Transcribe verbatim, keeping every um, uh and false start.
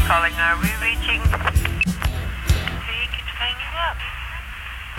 calling. Are we reaching? He keeps hanging up.